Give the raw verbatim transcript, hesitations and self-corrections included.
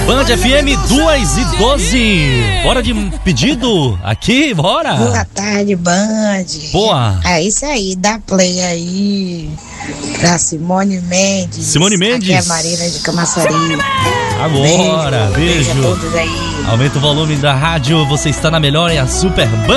Band F M duas e doze. Bora de pedido aqui, bora. Boa tarde, Band. Boa. É isso aí, dá play aí pra Simone Mendes. Simone Mendes. Aqui é a Marina de Camaçari. Agora, beijo. Beijo a todos aí. Aumenta o volume da rádio, você está na melhor, é a Super Band.